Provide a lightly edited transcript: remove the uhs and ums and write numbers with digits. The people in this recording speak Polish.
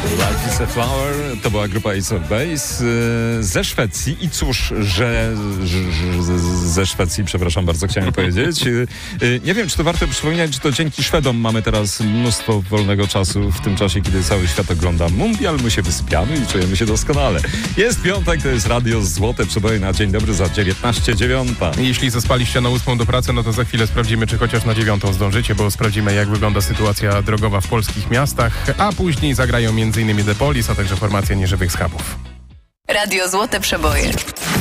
Life is a Flower to była grupa Ace of Base ze Szwecji i cóż, że ze Szwecji, przepraszam bardzo, chciałem powiedzieć. Nie wiem, czy to warto przypominać, że to dzięki Szwedom mamy teraz mnóstwo wolnego czasu w tym czasie, kiedy cały świat ogląda mundial, my się wysypiamy i czujemy się doskonale. Jest piątek, to jest Radio Złote Przeboje na dzień dobry za 19:09. Jeśli zaspaliście na 8 do pracy, no to za chwilę sprawdzimy, czy chociaż na 9 zdążycie, bo sprawdzimy, jak wygląda sytuacja drogowa w polskich miastach, a później zagrają m.in. The Police, a także formacja Nieżywych Schabów. Radio Złote Przeboje.